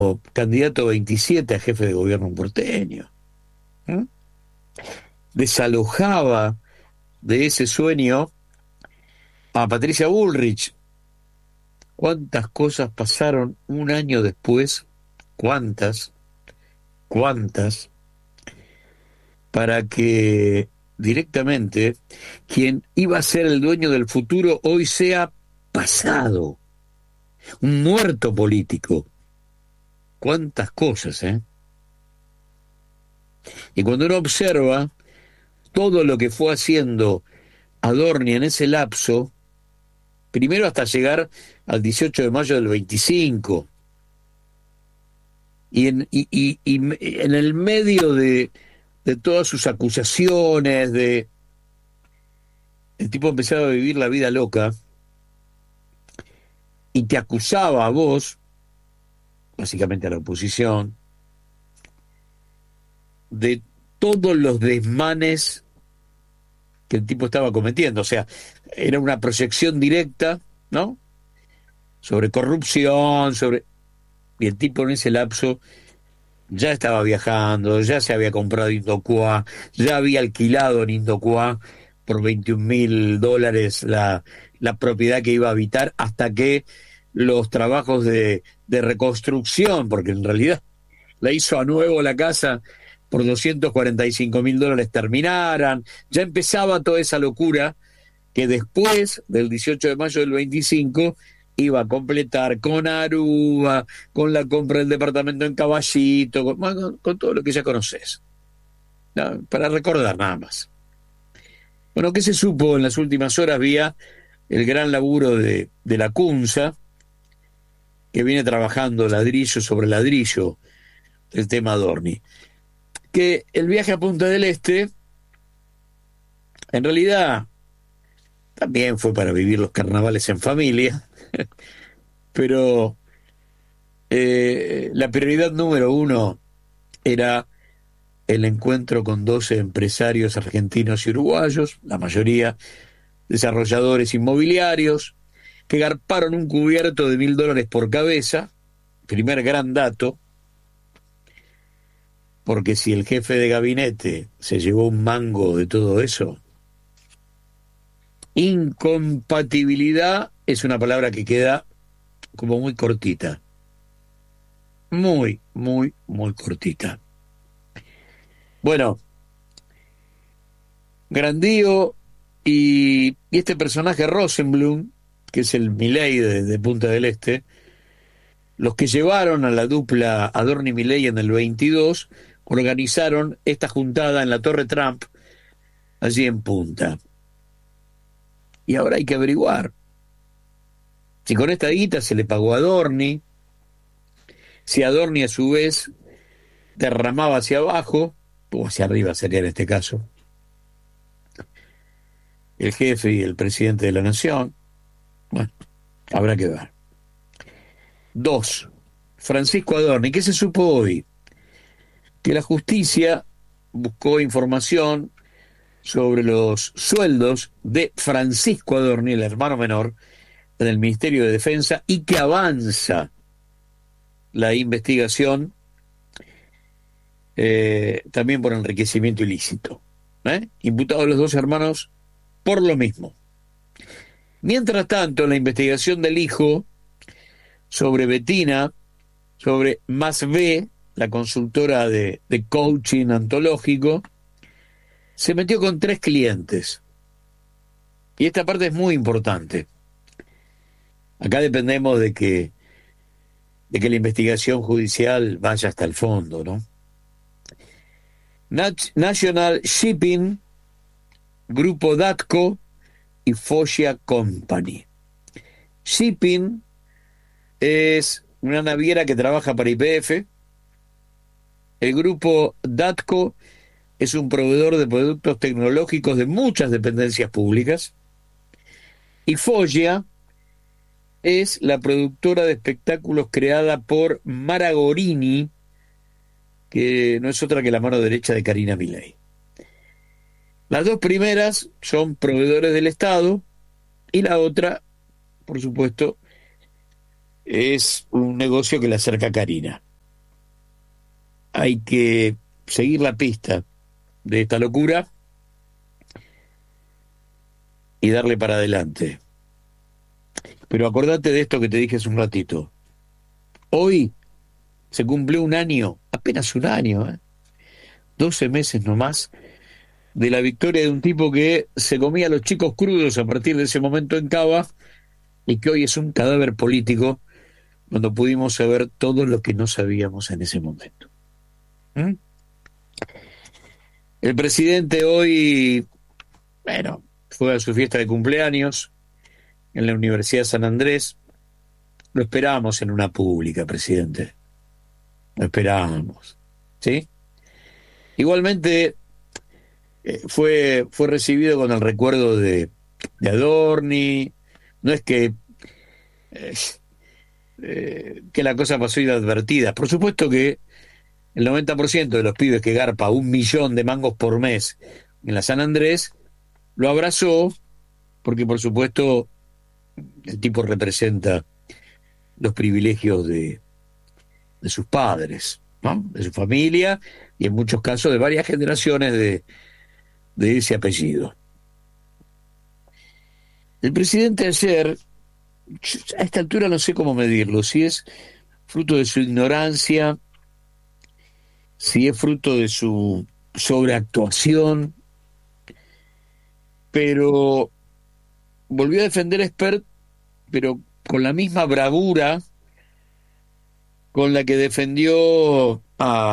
candidato 27 a jefe de gobierno porteño. ¿Eh? Desalojaba de ese sueño a Patricia Bullrich. ¿Cuántas cosas pasaron un año después? ¿Cuántas? ¿Cuántas? Para que directamente quien iba a ser el dueño del futuro hoy sea pasado, un muerto político. ¿Cuántas cosas, eh? Y cuando uno observa todo lo que fue haciendo Adorni en ese lapso, primero hasta llegar al 18 de mayo del 25, y en el medio de todas sus acusaciones, el tipo empezaba a vivir la vida loca y te acusaba a vos, básicamente a la oposición, de todos los desmanes que el tipo estaba cometiendo. O sea, era una proyección directa, ¿no? Sobre corrupción, sobre... Y el tipo en ese lapso ya estaba viajando, ya se había comprado Indocuá, ya había alquilado en Indocuá por $21.000 la propiedad que iba a habitar, hasta que los trabajos de reconstrucción, porque en realidad la hizo a nuevo la casa por $245.000 terminaran. Ya empezaba toda esa locura que después del 18 de mayo del 25 iba a completar con Aruba, con la compra del departamento en Caballito, con todo lo que ya conoces, ¿no? Para recordar nada más. Bueno, ¿qué se supo en las últimas horas vía el gran laburo de la CUNSA, que viene trabajando ladrillo sobre ladrillo el tema Adorni? Que el viaje a Punta del Este, en realidad, también fue para vivir los carnavales en familia, pero la prioridad número uno era el encuentro con 12 empresarios argentinos y uruguayos, la mayoría desarrolladores inmobiliarios, que garparon un cubierto de $1.000 por cabeza, primer gran dato, porque si el jefe de gabinete se llevó un mango de todo eso, incompatibilidad es una palabra que queda como muy cortita, muy, muy, muy cortita. Bueno, Grandío y este personaje Rosenblum, que es el Milei de Punta del Este, los que llevaron a la dupla Adorni-Milei en el 22, organizaron esta juntada en la Torre Trump, allí en Punta. Y ahora hay que averiguar si con esta guita se le pagó a Adorni, si Adorni a su vez derramaba hacia abajo, o hacia arriba sería en este caso, el jefe y el presidente de la nación. Bueno, habrá que ver. Dos, Francisco Adorni. ¿Qué se supo hoy? Que la justicia buscó información sobre los sueldos de Francisco Adorni, el hermano menor, en el Ministerio de Defensa, y que avanza la investigación también por enriquecimiento ilícito. Imputados los dos hermanos por lo mismo. Mientras tanto, la investigación del hijo sobre Betina, sobre Más B, la consultora de coaching antológico, se metió con 3 clientes. Y esta parte es muy importante. Acá dependemos de que la investigación judicial vaya hasta el fondo, ¿no? National Shipping, Grupo Datco y Foggia Company. Shipping es una naviera que trabaja para YPF. El grupo Datco es un proveedor de productos tecnológicos de muchas dependencias públicas. Y Foggia es la productora de espectáculos creada por Mara Gorini, que no es otra que la mano derecha de Karina Milei. Las dos primeras son proveedores del Estado y la otra, por supuesto, es un negocio que le acerca a Karina. hay que seguir la pista de esta locura y darle para adelante. Pero acordate de esto que te dije hace un ratito. Hoy se cumplió un año, apenas un año, 12 meses nomás, de la victoria de un tipo que se comía a los chicos crudos a partir de ese momento en Cava y que hoy es un cadáver político cuando pudimos saber todo lo que no sabíamos en ese momento. ¿Mm? El presidente hoy, bueno, fue a su fiesta de cumpleaños en la Universidad de San Andrés. Lo esperábamos en una pública, presidente. Lo esperábamos. ¿Sí? Igualmente fue recibido con el recuerdo de Adorni. No es eh, que la cosa pasó inadvertida. Por supuesto que el 90% de los pibes que garpa 1 millón de mangos por mes en la San Andrés lo abrazó porque, por supuesto, el tipo representa los privilegios de sus padres, ¿no? De su familia y en muchos casos de varias generaciones de ese apellido. El presidente ayer, a esta altura no sé cómo medirlo, si es fruto de su ignorancia, si es fruto de su sobreactuación, pero volvió a defender a Spert, pero con la misma bravura con la que defendió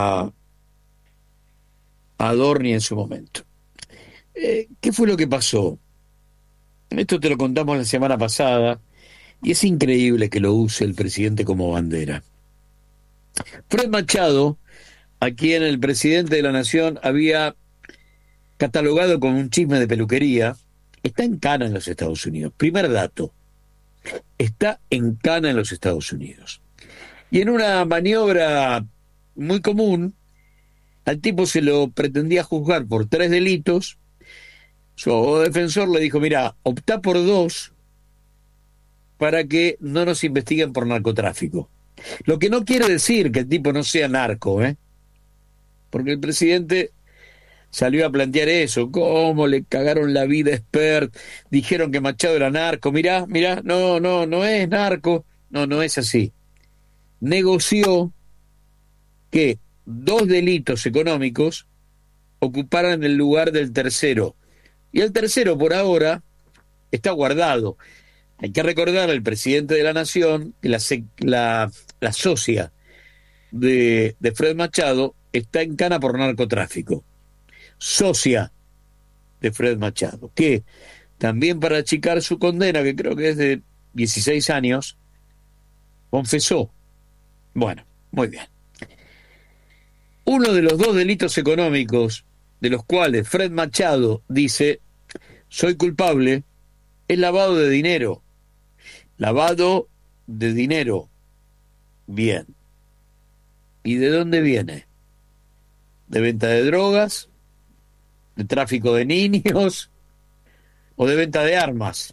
a Adorni en su momento. ¿Qué fue lo que pasó? Esto te lo contamos la semana pasada y es increíble que lo use el presidente como bandera. Fred Machado, a quien el presidente de la Nación había catalogado como un chisme de peluquería, está en cana en los Estados Unidos. Primer dato, está en cana en los Estados Unidos. Y en una maniobra muy común, al tipo se lo pretendía juzgar por 3 delitos. Su abogado defensor le dijo, mira, optá por 2 para que no nos investiguen por narcotráfico. Lo que no quiere decir que el tipo no sea narco, porque el presidente salió a plantear eso, cómo le cagaron la vida a Spert, dijeron que Machado era narco, mirá, no es narco, no es así. Negoció que 2 delitos económicos ocuparan el lugar del tercero, y el tercero por ahora está guardado. Hay que recordar al presidente de la Nación que la socia de Fred Machado está en cana por narcotráfico. Socia de Fred Machado, que también para achicar su condena, que creo que es de 16 años, confesó. Bueno, muy bien. Uno de los 2 delitos económicos de los cuales Fred Machado dice, soy culpable, es lavado de dinero. Lavado de dinero. Bien. ¿Y de dónde viene? ¿De venta de drogas? ¿De tráfico de niños? ¿O de venta de armas?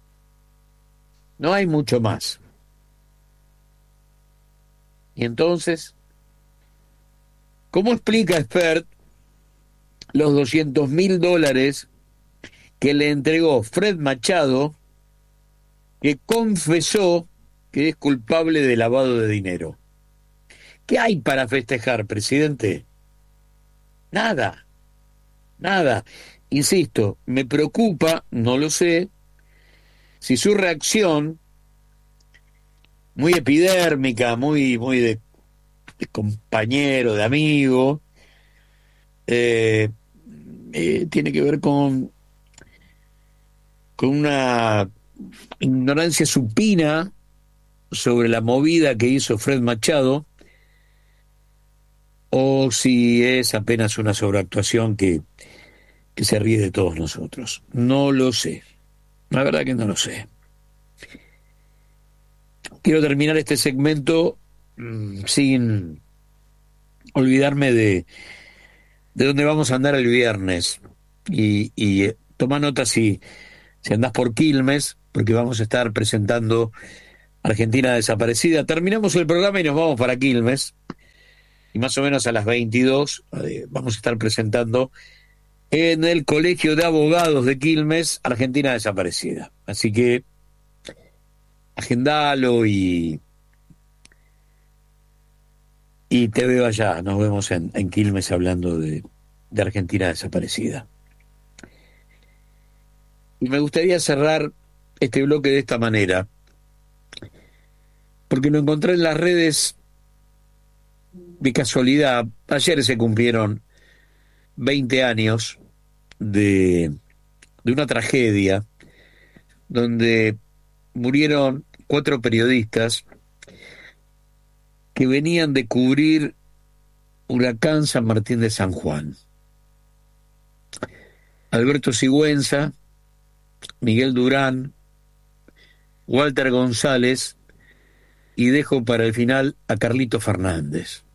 No hay mucho más. Y entonces, ¿cómo explica Spert los $200.000 que le entregó Fred Machado, que confesó que es culpable de lavado de dinero? ¿Qué hay para festejar, presidente? Nada, nada. Insisto, me preocupa, no lo sé, si su reacción, muy epidérmica, muy de compañero, de amigo, tiene que ver con una ignorancia supina sobre la movida que hizo Fred Machado, o si es apenas una sobreactuación que se ríe de todos nosotros. No lo sé. La verdad que no lo sé. Quiero terminar este segmento sin olvidarme de dónde vamos a andar el viernes. Y toma nota si andás por Quilmes, porque vamos a estar presentando Argentina Desaparecida. Terminamos el programa y nos vamos para Quilmes. y más o menos a las 22 vamos a estar presentando en el Colegio de Abogados de Quilmes Argentina Desaparecida. Así que agendalo y te veo allá. Nos vemos en Quilmes hablando de Argentina Desaparecida. Y me gustaría cerrar este bloque de esta manera, porque lo encontré en las redes de casualidad. Ayer se cumplieron 20 años de una tragedia donde murieron 4 periodistas que venían de cubrir Huracán San Martín de San Juan. Alberto Sigüenza, Miguel Durán, Walter González, y dejo para el final a Carlito Fernández.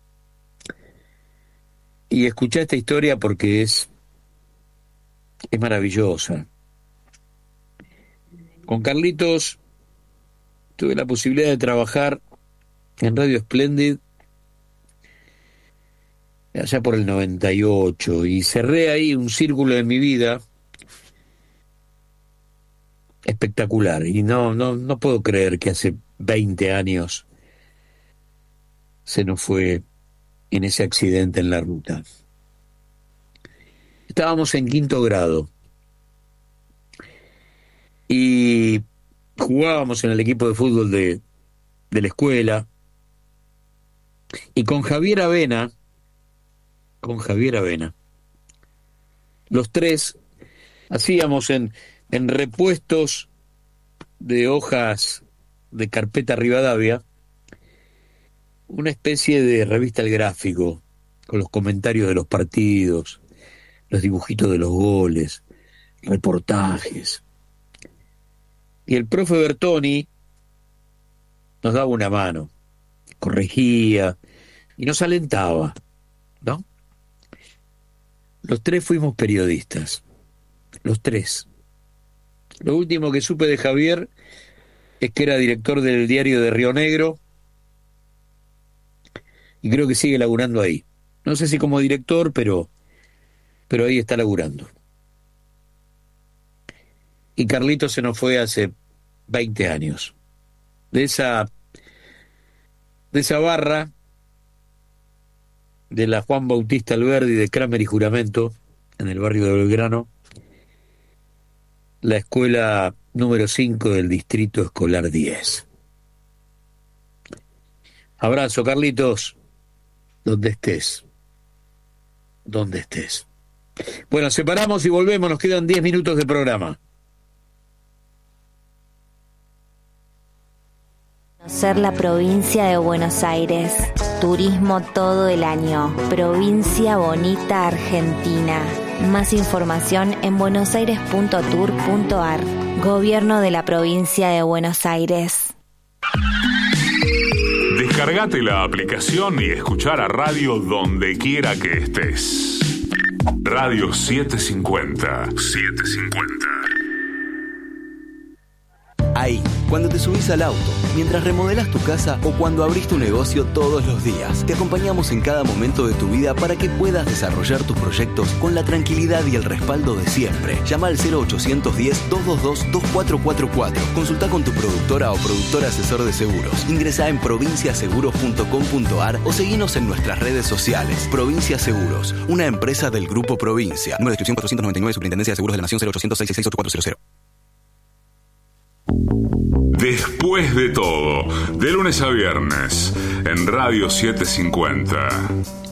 Y escuché esta historia porque es maravillosa. Con Carlitos tuve la posibilidad de trabajar en Radio Splendid allá por el 98 y cerré ahí un círculo de mi vida espectacular. Y no puedo creer que hace 20 años se nos fue en ese accidente en la ruta. Estábamos en 5º grado y jugábamos en el equipo de fútbol de la escuela, y con Javier Avena, los tres hacíamos en repuestos de hojas de carpeta Rivadavia una especie de revista El Gráfico, con los comentarios de los partidos, los dibujitos de los goles, reportajes. Y el profe Bertoni nos daba una mano, corregía y nos alentaba, ¿no? Los tres fuimos periodistas, los tres. Lo último que supe de Javier es que era director del diario de Río Negro y creo que sigue laburando ahí. No sé si como director, pero ahí está laburando. Y Carlito se nos fue hace 20 años. De esa barra de la Juan Bautista Alberdi, de Kramer y Juramento, en el barrio de Belgrano, la escuela número 5 del Distrito Escolar 10. Abrazo, Carlitos, donde estés. Bueno, separamos y volvemos, nos quedan 10 minutos de programa. Conocer la provincia de Buenos Aires. Turismo todo el año. Provincia Bonita, Argentina. Más información en buenosaires.tour.ar. Gobierno de la provincia de Buenos Aires. Descargate la aplicación y escuchar a radio donde quiera que estés. Radio 750. Ahí, cuando te subís al auto, mientras remodelás tu casa o cuando abrís tu negocio todos los días. Te acompañamos en cada momento de tu vida para que puedas desarrollar tus proyectos con la tranquilidad y el respaldo de siempre. Llama al 0810-222-2444. Consulta con tu productora o productor asesor de seguros. Ingresá en provinciaseguros.com.ar o seguinos en nuestras redes sociales. Provincia Seguros, una empresa del Grupo Provincia. Número de inscripción 499, Superintendencia de Seguros de la Nación, 0800-666-8400. Después de todo, de lunes a viernes, en Radio 750.